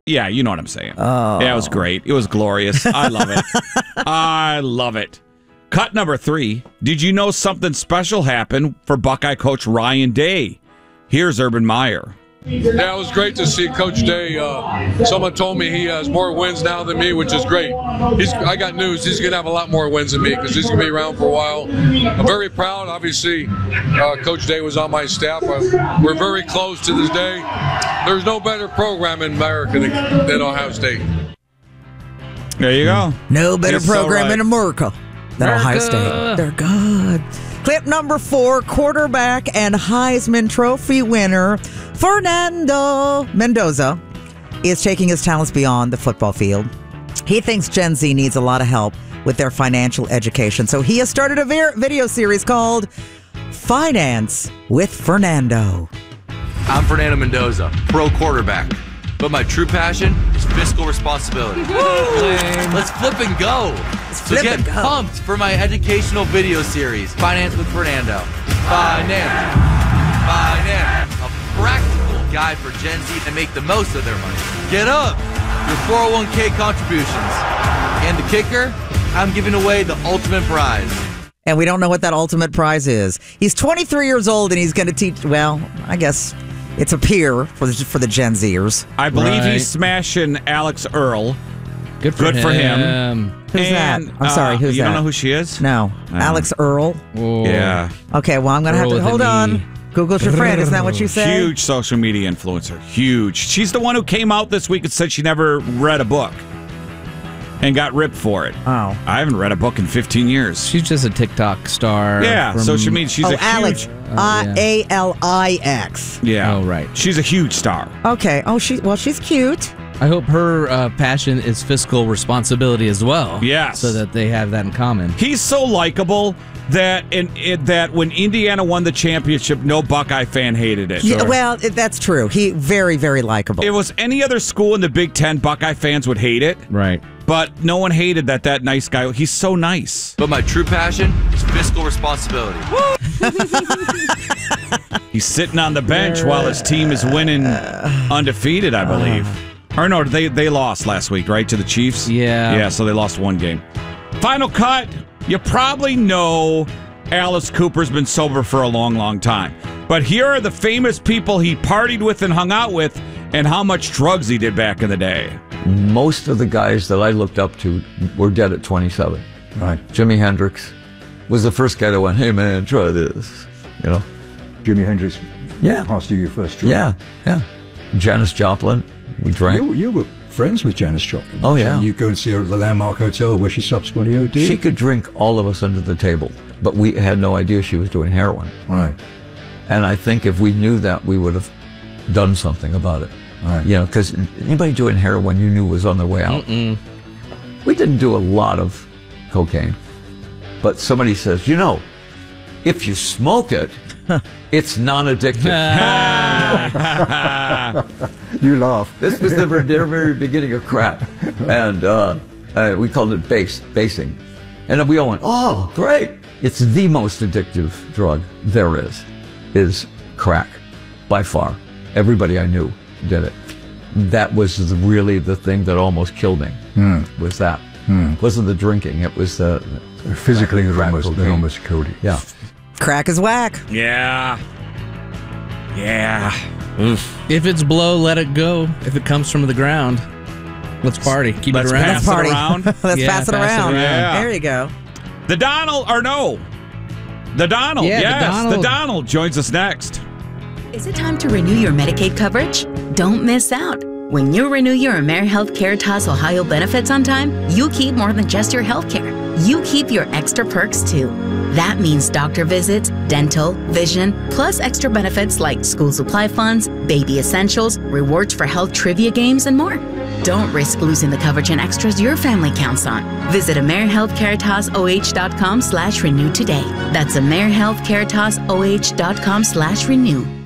Yeah, you know what I'm saying. Oh. Yeah, it was great. It was glorious. I love it. I love it. Cut number 3. Did you know something special happened for Buckeye coach Ryan Day? Here's Urban Meyer. Yeah, it was great to see Coach Day. Someone told me he has more wins now than me, which is great. I got news. He's going to have a lot more wins than me because he's going to be around for a while. I'm very proud. Obviously, Coach Day was on my staff. We're very close to this day. There's no better program in America than Ohio State. There you go. No better program in America than Ohio State. They're good. Clip number 4, quarterback and Heisman Trophy winner Fernando Mendoza is taking his talents beyond the football field. He thinks Gen Z needs a lot of help with their financial education, so he has started a video series called Finance with Fernando. I'm Fernando Mendoza, pro quarterback, but my true passion is fiscal responsibility. Let's flip and go. So get pumped for my educational video series, Finance with Fernando. Finance. A practical guide for Gen Z to make the most of their money. Get up, your 401k contributions. And the kicker, I'm giving away the ultimate prize. And we don't know what that ultimate prize is. He's 23 years old and he's going to teach, well, I guess it's a peer for the Gen Zers. I believe he's smashing Alex Earl. Good for him. Who's that? I'm sorry, who's that? You don't know who she is? No. Alex Earl? Oh. Yeah. Okay, well, I'm going to have to, hold on. Google's your friend, isn't that what you say? Huge social media influencer. Huge. She's the one who came out this week and said she never read a book and got ripped for it. Oh. I haven't read a book in 15 years. She's just a TikTok star. Yeah, social media. She's a Alex. huge... Alix. Yeah. Oh, right. She's a huge star. Okay. Oh, she's cute. I hope her passion is fiscal responsibility as well. Yes. So that they have that in common. He's so likable that that when Indiana won the championship, no Buckeye fan hated it. Yeah, well, that's true. He very, very likable. It was any other school in the Big Ten, Buckeye fans would hate it. Right. But no one hated that nice guy. He's so nice. But my true passion is fiscal responsibility. He's sitting on the bench while his team is winning undefeated, I believe. Or no, they lost last week, right, to the Chiefs? Yeah. Yeah, so they lost one game. Final cut. You probably know Alice Cooper's been sober for a long, long time. But here are the famous people he partied with and hung out with and how much drugs he did back in the day. Most of the guys that I looked up to were dead at 27. Right. Jimi Hendrix was the first guy that went, hey man, try this. You know? Jimi Hendrix Yeah. passed you your first drug. Yeah. Janis Joplin, we drank. You were friends with Janis Joplin. Oh, yeah. You go and see her at the Landmark Hotel where she subsequently OD'd. She could drink all of us under the table, but we had no idea she was doing heroin. Right. And I think if we knew that, we would have done something about it. Right. You know, because anybody doing heroin you knew was on their way out. We didn't do a lot of cocaine, but somebody says, you know, if you smoke it, it's non-addictive. You laugh. This was the very beginning of crack, and we called it basing. And we all went, oh, great. It's the most addictive drug there is crack, by far. Everybody I knew did it. That was really the thing that almost killed me, was that. It wasn't the drinking, it was the... Physically, they almost killed you. Yeah. Crack is whack. Yeah. Oof. If it's blow, let it go. If it comes from the ground, let's party. Keep Let's it around. pass it around. Let's pass it pass around. it around. There you go. The Donald Yeah, yes, the the Donald joins us next. Is it time to renew your Medicaid coverage? Don't miss out. When you renew your AmeriHealth Caritas Ohio benefits on time, you keep more than just your health care. You keep your extra perks too. That means doctor visits, dental, vision, plus extra benefits like school supply funds, baby essentials, rewards for health trivia games, and more. Don't risk losing the coverage and extras your family counts on. Visit AmeriHealthCaritasOH.com/renew today. That's AmeriHealthCaritasOH.com/renew.